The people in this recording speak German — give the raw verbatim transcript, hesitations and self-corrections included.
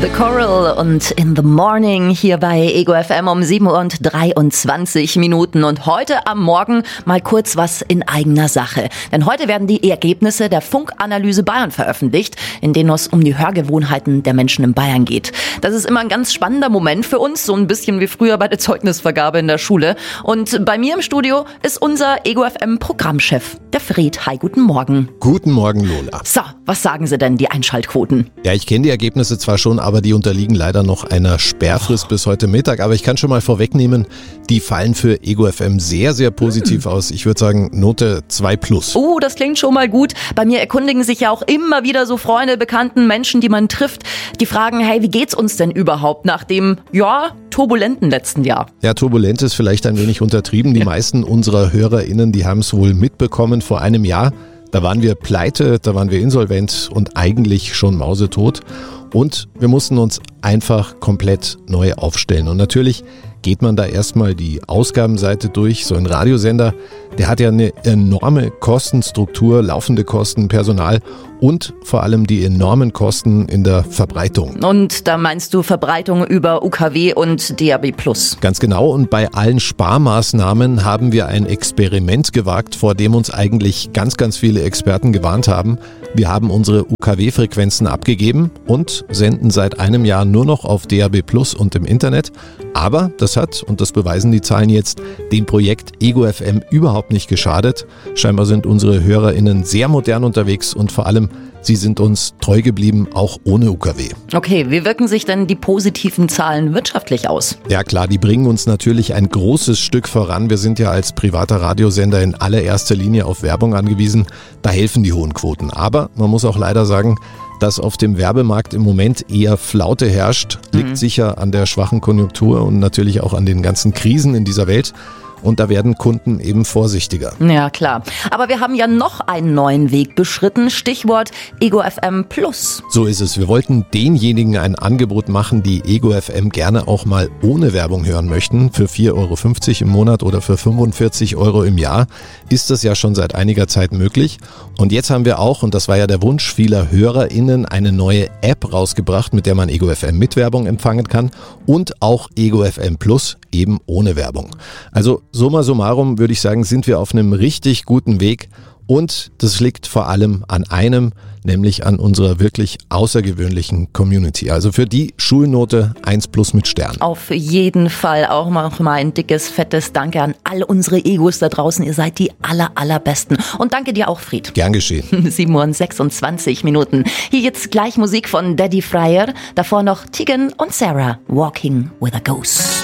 The Coral und In the Morning hier bei Ego F M um sieben Uhr und dreiundzwanzig Minuten. Und heute am Morgen mal kurz was in eigener Sache. Denn heute werden die Ergebnisse der Funkanalyse Bayern veröffentlicht, in denen es um die Hörgewohnheiten der Menschen in Bayern geht. Das ist immer ein ganz spannender Moment für uns, so ein bisschen wie früher bei der Zeugnisvergabe in der Schule. Und bei mir im Studio ist unser Ego F M Programmchef, der Fred. Hi, guten Morgen. Guten Morgen, Lola. So, was sagen Sie denn, die Einschaltquoten? Ja, ich kenne die Ergebnisse zwar schon, aber die unterliegen leider noch einer Sperrfrist bis heute Mittag. Aber ich kann schon mal vorwegnehmen, die fallen für Ego F M sehr, sehr positiv hm. aus. Ich würde sagen, Note zwei plus. Oh, das klingt schon mal gut. Bei mir erkundigen sich ja auch immer wieder so Freunde, Bekannten, Menschen, die man trifft, die fragen, hey, wie geht's uns denn überhaupt nach dem, ja, turbulenten letzten Jahr? Ja, turbulent ist vielleicht ein wenig untertrieben. Die ja. meisten unserer HörerInnen, die haben es wohl mitbekommen vor einem Jahr. Da waren wir pleite, da waren wir insolvent und eigentlich schon mausetot. Und wir mussten uns einfach komplett neu aufstellen. Und natürlich geht man da erstmal die Ausgabenseite durch. So ein Radiosender, der hat ja eine enorme Kostenstruktur, laufende Kosten, Personal und vor allem die enormen Kosten in der Verbreitung. Und da meinst du Verbreitung über U K W und D A B plus? Ganz genau. Und bei allen Sparmaßnahmen haben wir ein Experiment gewagt, vor dem uns eigentlich ganz, ganz viele Experten gewarnt haben. Wir haben unsere U K W-Frequenzen abgegeben und senden seit einem Jahr nur noch auf D A B plus und im Internet. Aber das hat, und das beweisen die Zahlen jetzt, dem Projekt Ego F M überhaupt nicht geschadet. Scheinbar sind unsere HörerInnen sehr modern unterwegs und vor allem, sie sind uns treu geblieben, auch ohne U K W. Okay, wie wirken sich denn die positiven Zahlen wirtschaftlich aus? Ja klar, die bringen uns natürlich ein großes Stück voran. Wir sind ja als privater Radiosender in allererster Linie auf Werbung angewiesen. Da helfen die hohen Quoten. Aber man muss auch leider sagen, dass auf dem Werbemarkt im Moment eher Flaute herrscht, liegt mhm. sicher an der schwachen Konjunktur und natürlich auch an den ganzen Krisen in dieser Welt. Und da werden Kunden eben vorsichtiger. Ja, klar. Aber wir haben ja noch einen neuen Weg beschritten. Stichwort Ego F M Plus. So ist es. Wir wollten denjenigen ein Angebot machen, die Ego F M gerne auch mal ohne Werbung hören möchten. Für vier Euro fünfzig im Monat oder für fünfundvierzig Euro im Jahr ist das ja schon seit einiger Zeit möglich. Und jetzt haben wir auch, und das war ja der Wunsch vieler HörerInnen, eine neue App rausgebracht, mit der man Ego F M mit Werbung empfangen kann und auch Ego F M Plus eben ohne Werbung. Also summa summarum würde ich sagen, sind wir auf einem richtig guten Weg und das liegt vor allem an einem, nämlich an unserer wirklich außergewöhnlichen Community. Also für die Schulnote eins plus mit Stern. Auf jeden Fall auch noch mal ein dickes, fettes Danke an all unsere Egos da draußen. Ihr seid die aller, allerbesten. Und danke dir auch, Fried. Gern geschehen. sieben Uhr und sechsundzwanzig Minuten. Hier jetzt gleich Musik von Daddy Fryer. Davor noch Tegan und Sarah, Walking with a Ghost.